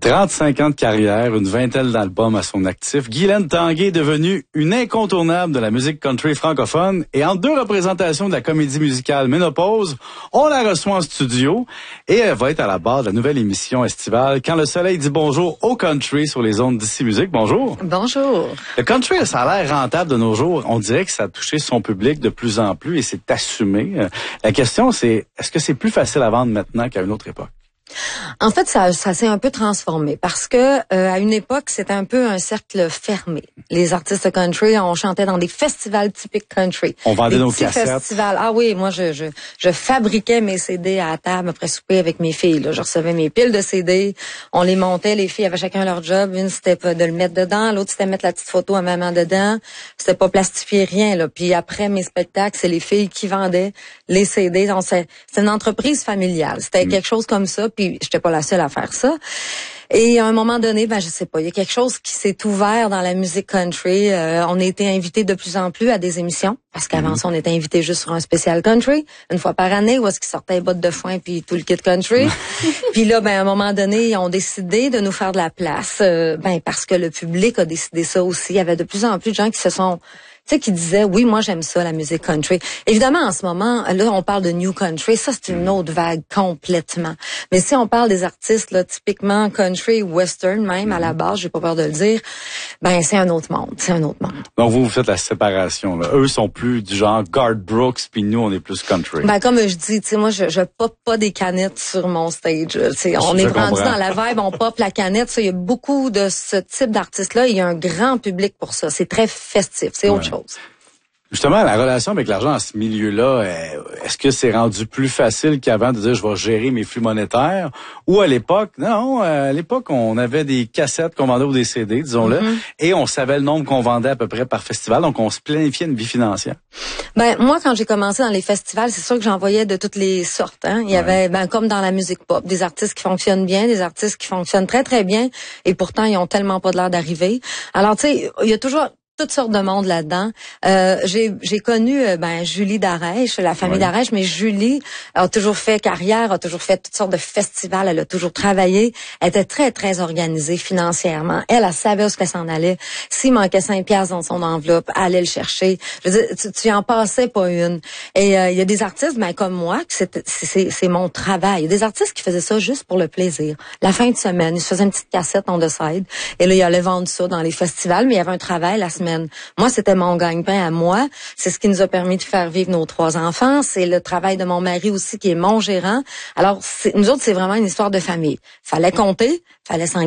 35 ans de carrière, une vingtaine d'albums à son actif, Guylaine Tanguay est devenue une incontournable de la musique country francophone et en 2 représentations de la comédie musicale Ménopause, on la reçoit en studio et elle va être à la barre de la nouvelle émission estivale Quand le soleil dit bonjour au country sur les ondes d'Ici Musique. Bonjour. Bonjour. Le country, ça a l'air rentable de nos jours. On dirait que ça a touché son public de plus en plus et c'est assumé. La question, c'est est-ce que c'est plus facile à vendre maintenant qu'à une autre époque? En fait, ça s'est un peu transformé parce que à une époque, c'était un peu un cercle fermé. Les artistes country, on chantait dans des festivals typiques country. On vendait nos cassettes. Festivals. Ah oui, moi je fabriquais mes CD à la table après souper avec mes filles. Là. Je recevais mes piles de CD, on les montait, les filles avaient chacun leur job. Une c'était de le mettre dedans, l'autre c'était mettre la petite photo à maman dedans. C'était pas plastifier rien là. Puis après mes spectacles, c'est les filles qui vendaient les CD. Donc c'est une entreprise familiale. C'était quelque chose comme ça. Puis j'étais pas la seule à faire ça. Et à un moment donné, je sais pas, il y a quelque chose qui s'est ouvert dans la musique country. On a été invités de plus en plus à des émissions, parce qu'avant ça, on était invités juste sur un spécial country, une fois par année, où est-ce qu'ils sortaient les bottes de foin puis tout le kit country. Puis là, à un moment donné, ils ont décidé de nous faire de la place, parce que le public a décidé ça aussi. Il y avait de plus en plus de gens qui se sont qui disaient, oui, moi, j'aime ça, la musique country. Évidemment, en ce moment, là, on parle de new country. Ça, c'est une autre vague complètement. Mais si on parle des artistes, là, typiquement country, western, même, à la base, j'ai pas peur de le dire, c'est un autre monde. C'est un autre monde. Donc, vous faites la séparation, là. Eux sont plus du genre Garth Brooks, puis nous, on est plus country. Comme je dis, moi, je pop pas des canettes sur mon stage. On est rendu dans la vibe, on pop la canette. Il y a beaucoup de ce type d'artistes-là. Il y a un grand public pour ça. C'est très festif. C'est autre chose. Justement, la relation avec l'argent dans ce milieu-là, est-ce que c'est rendu plus facile qu'avant de dire je vais gérer mes flux monétaires? Ou à l'époque, non, à l'époque, on avait des cassettes qu'on vendait ou des CD, disons-le, et on savait le nombre qu'on vendait à peu près par festival, donc on se planifiait une vie financière. Moi, quand j'ai commencé dans les festivals, c'est sûr que j'en voyais de toutes les sortes. Hein. Il y avait, comme dans la musique pop, des artistes qui fonctionnent bien, des artistes qui fonctionnent très, très bien, et pourtant, ils ont tellement pas de l'air d'arriver. Alors, tu sais, il y a toujours toutes sortes de monde là-dedans. J'ai connu Julie Darèche, la famille Darèche, mais Julie a toujours fait carrière, a toujours fait toutes sortes de festivals, elle a toujours travaillé. Elle était très, très organisée financièrement. Elle savait où qu'elle s'en allait. S'il manquait 5 piastres dans son enveloppe, elle allait le chercher. Je veux dire, tu en passais pas une. Et il y a des artistes comme moi, que c'est mon travail. Il y a des artistes qui faisaient ça juste pour le plaisir. La fin de semaine, ils se faisaient une petite cassette on the side. Et là, ils allaient vendre ça dans les festivals, mais il y avait un travail la semaine. Moi, c'était mon gagne-pain à moi. C'est ce qui nous a permis de faire vivre nos 3 enfants. C'est le travail de mon mari aussi, qui est mon gérant. Alors, nous autres, c'est vraiment une histoire de famille. Fallait compter, fallait s'engager.